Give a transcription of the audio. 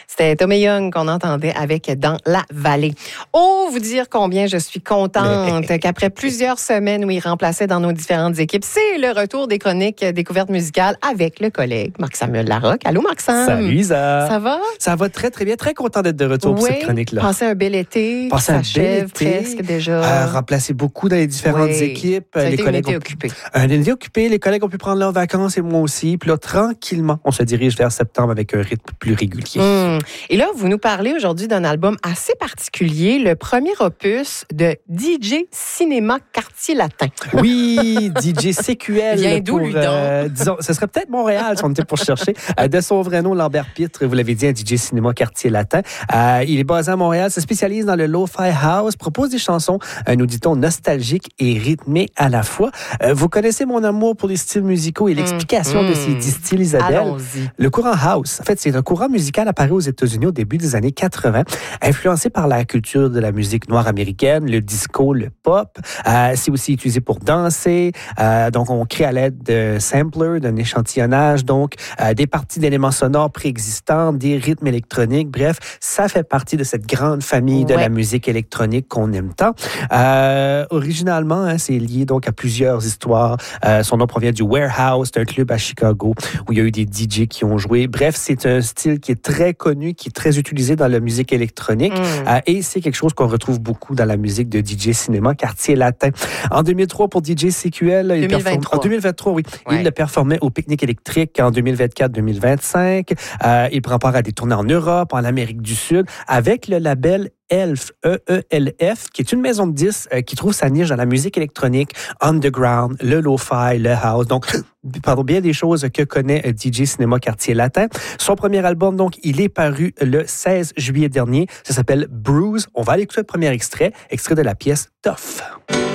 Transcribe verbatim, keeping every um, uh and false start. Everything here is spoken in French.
C'était Tommy Young qu'on entendait avec Dans la vallée. Oh, vous dire combien je suis contente qu'après plusieurs semaines où il remplaçait dans nos différentes équipes, c'est le retour des chroniques découvertes musicales avec le collègue Marc-Samuel Larocque. Allô, Marc-Sam? Salut, Isa. Ça va? Ça va très, très bien. Très content d'être de retour oui, pour cette chronique-là. Passez un bel été. Passez un bel été. Presque déjà. Euh, remplacer beaucoup dans les différentes oui. équipes. Ça a les été collègues une été ont... occupée. Un été occupé. Les collègues ont pu prendre leurs vacances et moi aussi. Puis là, tranquillement, on se dirige vers septembre avec un rythme plus régulier. Mmh. Et là, vous nous parlez aujourd'hui d'un album assez particulier, le premier opus de D J Cinéma Quartier Latin. Oui, D J C Q L. Vient d'où, lui, donc? Euh, disons, ce serait peut-être Montréal si on était pour chercher. Euh, de son vrai nom, Lambert Pitre, vous l'avez dit, un D J Cinéma Quartier Latin. Euh, il est basé à Montréal, se spécialise dans le lo-fi house, propose des chansons, euh, nous dit-on, nostalgiques et rythmées à la fois. Euh, vous connaissez mon amour pour les styles musicaux et l'explication mmh. de ces dix styles, Isabelle. Allons-y. Le courant house, en fait, c'est un courant musical apparu aux États-Unis au début des années quatre-vingts, influencé par la culture de la musique noire américaine, le disco, le pop. Euh, c'est aussi utilisé pour danser. Euh, donc, on crée à l'aide de samplers, d'un échantillonnage, donc euh, des parties d'éléments sonores préexistants, des rythmes électroniques. Bref, ça fait partie de cette grande famille de ouais. la musique électronique qu'on aime tant. Euh, originalement, hein, c'est lié donc à plusieurs histoires. Euh, son nom provient du Warehouse, un club à Chicago où il y a eu des D J qui ont joué. Bref, c'est un style qui est très connu, qui est très utilisé dans la musique électronique mm. euh, et c'est quelque chose qu'on retrouve beaucoup dans la musique de D J Cinéma Quartier Latin. En deux mille trois, pour D J C Q L, il performe... en deux mille vingt-trois, oui, ouais. il le performait au Pique-Nique électrique en deux mille vingt-quatre deux mille vingt-cinq. Euh, il prend part à des tournées en Europe, en Amérique du Sud, avec le label Elf, E E L F, qui est une maison de disques euh, qui trouve sa niche dans la musique électronique, underground, le lo-fi, le house. Donc, pardon, bien des choses que connaît D J Cinéma Quartier Latin. Son premier album, donc, il est paru le seize juillet dernier. Ça s'appelle Bruise. On va aller écouter le premier extrait, extrait de la pièce Tough.